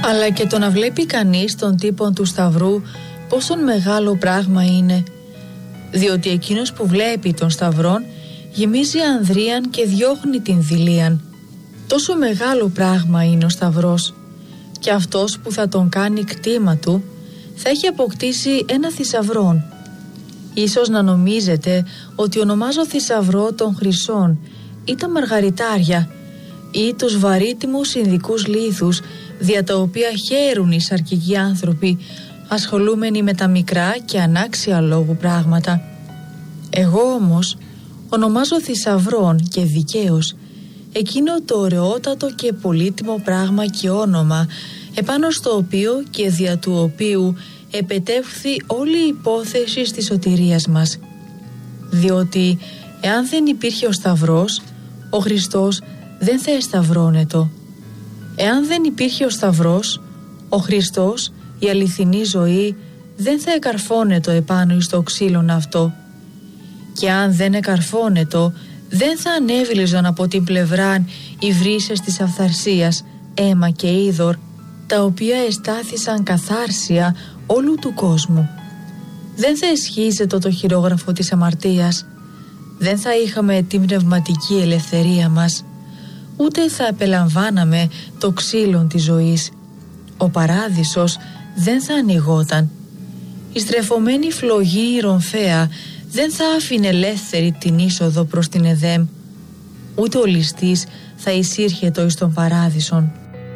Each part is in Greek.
Αλλά και το να βλέπει κανείς τον τύπο του Σταυρού πόσο μεγάλο πράγμα είναι, διότι εκείνος που βλέπει τον Σταυρόν γεμίζει ανδρίαν και διώχνει την δειλίαν. Τόσο μεγάλο πράγμα είναι ο Σταυρός, και αυτός που θα τον κάνει κτήμα του θα έχει αποκτήσει ένα θησαυρόν. Ίσως να νομίζετε ότι ονομάζω θησαυρό των χρυσών ή τα μαργαριτάρια ή τους βαρύτιμους ινδικούς λίθους, δια τα οποία χαίρουν οι σαρκικοί άνθρωποι ασχολούμενοι με τα μικρά και ανάξια λόγου πράγματα. Εγώ όμως ονομάζω θησαυρών και δικαίως εκείνο το ωραιότατο και πολύτιμο πράγμα και όνομα, επάνω στο οποίο και δια του οποίου επετεύχθη όλη η υπόθεση της σωτηρίας μας. Διότι εάν δεν υπήρχε ο Σταυρός, ο Χριστός δεν θα εσταυρώνετο. Εάν δεν υπήρχε ο Σταυρός, ο Χριστός, η αληθινή ζωή, δεν θα εκαρφώνετο επάνω εις το ξύλον αυτό. Και αν δεν εκαρφώνετο, δεν θα ανέβηλιζαν από την πλευράν οι βρύσες της αυθαρσίας, αίμα και είδωρ, τα οποία εστάθησαν καθάρσια όλου του κόσμου. Δεν θα εσχίζετο το χειρόγραφο της αμαρτίας, δεν θα είχαμε την πνευματική ελευθερία μας, ούτε θα επελαμβάναμε το ξύλον της ζωής. Ο παράδεισος δεν θα ανοιγόταν. Η στρεφωμένη φλογή ρομφαία δεν θα άφηνε ελεύθερη την είσοδο προς την Εδέμ, ούτε ο ληστής θα εισήρχετο εις τον παράδεισον.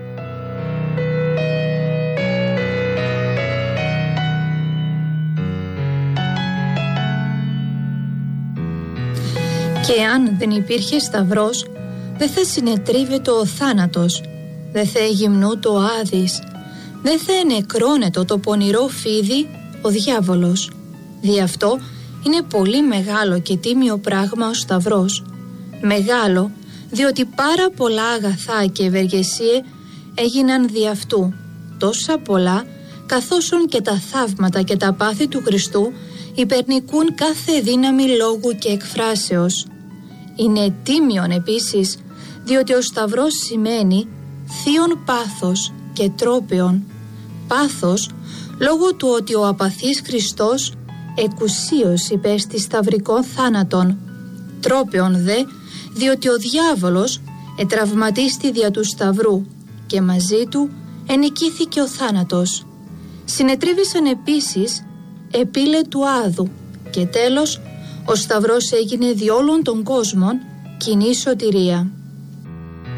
Και αν δεν υπήρχε Σταυρός, δεν θα συνετρίβεται ο θάνατος, δεν θα εγυμνού το Άδης, δεν θα ενεκρώνεται το πονηρό φίδι, ο διάβολος. Δι' αυτό είναι πολύ μεγάλο και τίμιο πράγμα ο Σταυρός. Μεγάλο, διότι πάρα πολλά αγαθά και ευεργεσίε έγιναν δι' αυτού, τόσα πολλά, καθόσον και τα θαύματα και τα πάθη του Χριστού υπερνικούν κάθε δύναμη λόγου και εκφράσεως. Είναι τίμιον επίσης, διότι ο Σταυρός σημαίνει θείον πάθος και τρόπαιον. Πάθος, λόγω του ότι ο απαθής Χριστός εκουσίως υπέστη σταυρικών θάνατον. Τρόπαιον δε, διότι ο διάβολος ετραυματίστη δια του Σταυρού και μαζί του ενικήθηκε ο θάνατος. Συνετρίβησαν επίσης επίλε του Άδου και τέλος ο Σταυρός έγινε δι' όλων των κόσμων κοινή σωτηρία.